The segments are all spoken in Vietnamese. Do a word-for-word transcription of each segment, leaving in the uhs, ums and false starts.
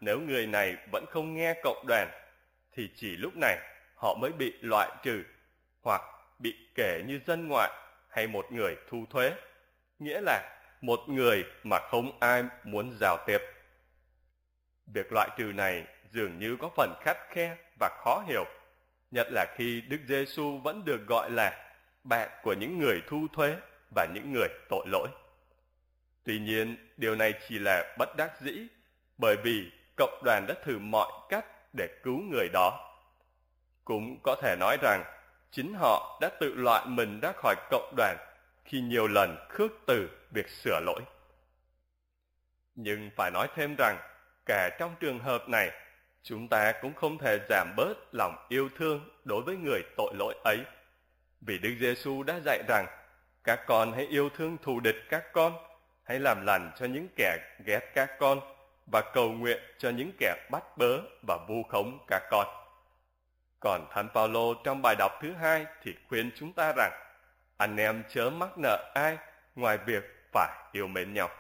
nếu người này vẫn không nghe cộng đoàn, thì chỉ lúc này họ mới bị loại trừ, hoặc bị kể như dân ngoại hay một người thu thuế, nghĩa là một người mà không ai muốn giao tiếp. Việc loại trừ này dường như có phần khắt khe và khó hiểu, nhất là khi Đức Giêsu vẫn được gọi là bạn của những người thu thuế và những người tội lỗi. Tuy nhiên, điều này chỉ là bất đắc dĩ, bởi vì cộng đoàn đã thử mọi cách để cứu người đó. Cũng có thể nói rằng, chính họ đã tự loại mình ra khỏi cộng đoàn khi nhiều lần khước từ việc sửa lỗi. Nhưng phải nói thêm rằng, cả trong trường hợp này, chúng ta cũng không thể giảm bớt lòng yêu thương đối với người tội lỗi ấy. Vì Đức Giêsu đã dạy rằng, các con hãy yêu thương thù địch các con, hãy làm lành cho những kẻ ghét các con, và cầu nguyện cho những kẻ bắt bớ và vu khống các con. Còn Thánh Phaolô trong bài đọc thứ hai thì khuyên chúng ta rằng, anh em chớ mắc nợ ai ngoài việc phải yêu mến nhau.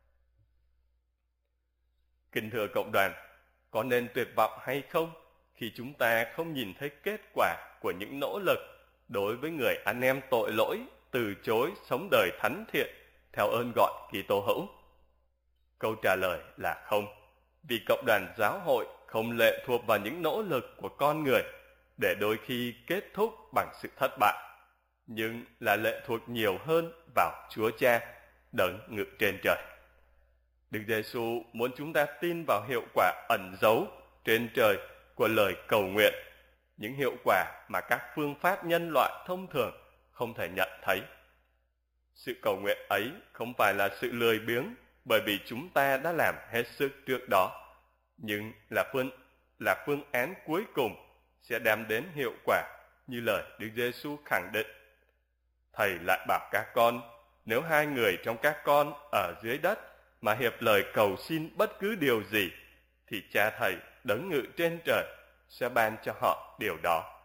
Kính thưa cộng đoàn, có nên tuyệt vọng hay không khi chúng ta không nhìn thấy kết quả của những nỗ lực đối với người anh em tội lỗi từ chối sống đời thánh thiện theo ơn gọi Kitô hữu? Câu trả lời là không, vì cộng đoàn giáo hội không lệ thuộc vào những nỗ lực của con người để đôi khi kết thúc bằng sự thất bại, nhưng là lệ thuộc nhiều hơn vào Chúa Cha đấng ngự trên trời. Đức Giêsu muốn chúng ta tin vào hiệu quả ẩn giấu trên trời của lời cầu nguyện, những hiệu quả mà các phương pháp nhân loại thông thường không thể nhận thấy. Sự cầu nguyện ấy không phải là sự lười biếng, bởi vì chúng ta đã làm hết sức trước đó, nhưng là phương, là phương án cuối cùng sẽ đem đến hiệu quả như lời Đức Giêsu khẳng định. Thầy lại bảo các con, nếu hai người trong các con ở dưới đất mà hiệp lời cầu xin bất cứ điều gì, thì Cha Thầy đấng ngự trên trời sẽ ban cho họ điều đó.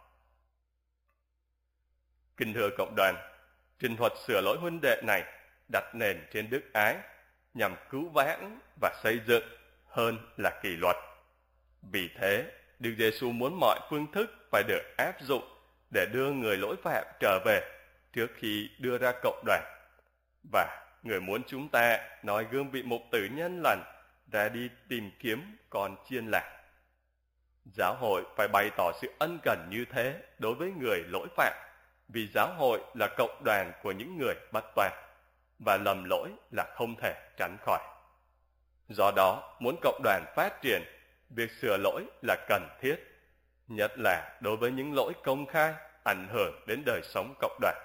Kính thưa cộng đoàn, trình thuật sửa lỗi huynh đệ này đặt nền trên đức ái, nhằm cứu vãn và xây dựng hơn là kỷ luật. Vì thế, Đức Giêsu muốn mọi phương thức phải được áp dụng để đưa người lỗi phạm trở về trước khi đưa ra cộng đoàn. Và người muốn chúng ta nói gương vị mục tử nhân lành ra đi tìm kiếm con chiên lạc. Giáo hội phải bày tỏ sự ân cần như thế đối với người lỗi phạm, vì giáo hội là cộng đoàn của những người bất toàn, và lầm lỗi là không thể tránh khỏi. Do đó, muốn cộng đoàn phát triển, việc sửa lỗi là cần thiết, nhất là đối với những lỗi công khai ảnh hưởng đến đời sống cộng đoàn.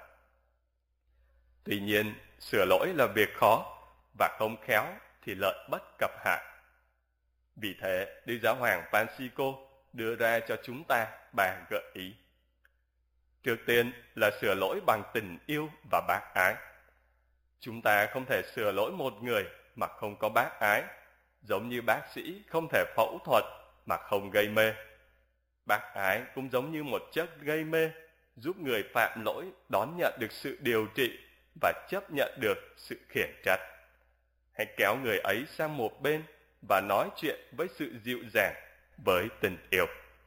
Tuy nhiên, sửa lỗi là việc khó, và không khéo thì lợi bất cập hại. Vì thế, Đức Giáo hoàng Francisco đưa ra cho chúng ta ba gợi ý. Trước tiên là sửa lỗi bằng tình yêu và bác ái. Chúng ta không thể sửa lỗi một người mà không có bác ái, giống như bác sĩ không thể phẫu thuật mà không gây mê. Bác ái cũng giống như một chất gây mê, giúp người phạm lỗi đón nhận được sự điều trị và chấp nhận được sự khiển trách. Hãy kéo người ấy sang một bên và nói chuyện với sự dịu dàng, với tình yêu.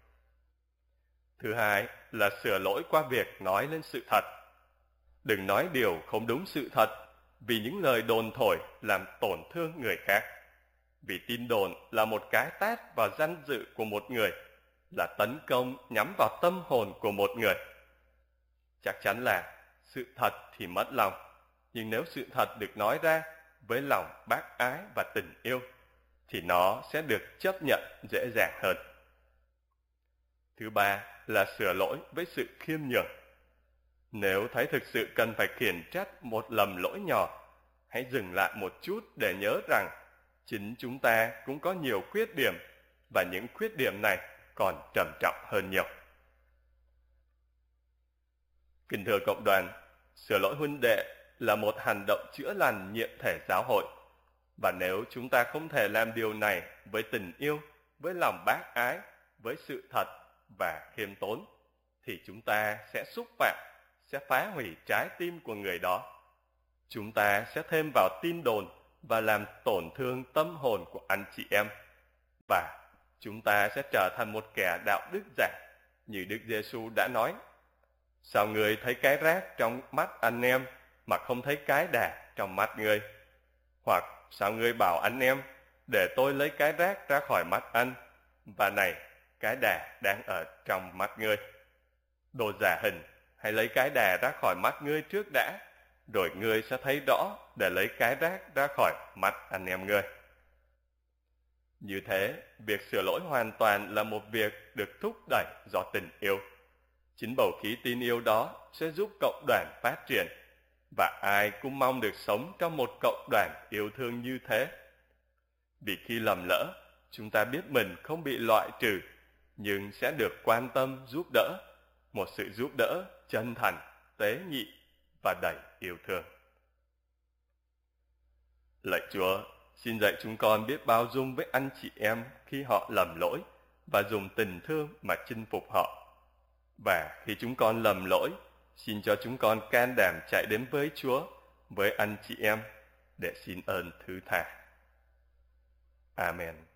Thứ hai là sửa lỗi qua việc nói lên sự thật. Đừng nói điều không đúng sự thật, vì những lời đồn thổi làm tổn thương người khác. Vì tin đồn là một cái tát vào danh dự của một người, là tấn công nhắm vào tâm hồn của một người. Chắc chắn là sự thật thì mất lòng, nhưng nếu sự thật được nói ra với lòng bác ái và tình yêu, thì nó sẽ được chấp nhận dễ dàng hơn. Thứ ba là sửa lỗi với sự khiêm nhường. Nếu thấy thực sự cần phải khiển trách một lầm lỗi nhỏ, hãy dừng lại một chút để nhớ rằng chính chúng ta cũng có nhiều khuyết điểm, và những khuyết điểm này còn trầm trọng hơn nhiều. Kính thưa cộng đoàn, sửa lỗi huynh đệ là một hành động chữa lành nhiệm thể giáo hội, và nếu chúng ta không thể làm điều này với tình yêu, với lòng bác ái, với sự thật và khiêm tốn, thì chúng ta sẽ xúc phạm, sẽ phá hủy trái tim của người đó. Chúng ta sẽ thêm vào tin đồn và làm tổn thương tâm hồn của anh chị em, và chúng ta sẽ trở thành một kẻ đạo đức giả, như Đức Giêsu đã nói. Sao ngươi thấy cái rác trong mắt anh em mà không thấy cái đà trong mắt ngươi? Hoặc sao ngươi bảo anh em, để tôi lấy cái rác ra khỏi mắt anh, và này, cái đà đang ở trong mắt ngươi? Đồ giả hình, hãy lấy cái đà ra khỏi mắt ngươi trước đã, rồi ngươi sẽ thấy rõ để lấy cái rác ra khỏi mắt anh em ngươi. Như thế, việc sửa lỗi hoàn toàn là một việc được thúc đẩy do tình yêu. Chính bầu khí tin yêu đó sẽ giúp cộng đoàn phát triển, và ai cũng mong được sống trong một cộng đoàn yêu thương như thế. Vì khi lầm lỡ, chúng ta biết mình không bị loại trừ, nhưng sẽ được quan tâm giúp đỡ, một sự giúp đỡ chân thành, tế nhị và đầy yêu thương. Lạy Chúa, xin dạy chúng con biết bao dung với anh chị em khi họ lầm lỗi và dùng tình thương mà chinh phục họ. Và khi chúng con lầm lỗi, xin cho chúng con can đảm chạy đến với Chúa, với anh chị em để xin ơn thứ tha. Amen.